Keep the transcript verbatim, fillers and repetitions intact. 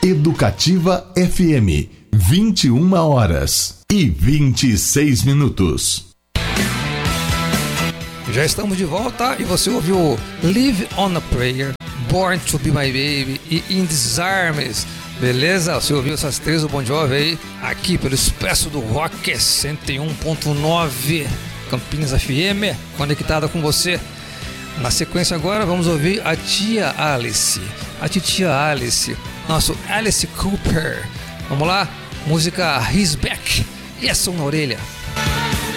Educativa F M, vinte e uma horas e vinte e seis minutos. Já estamos de volta e você ouviu Live on a Prayer, Born to Be My Baby e In These Arms. Beleza? Você ouviu essas três do Bon Jovi aí, aqui pelo Expresso do Rock cento e um ponto nove Campinas F M, conectada com você. Na sequência agora vamos ouvir a tia Alice, a titia Alice, nosso Alice Cooper. Vamos lá, música He's Back e é som na orelha.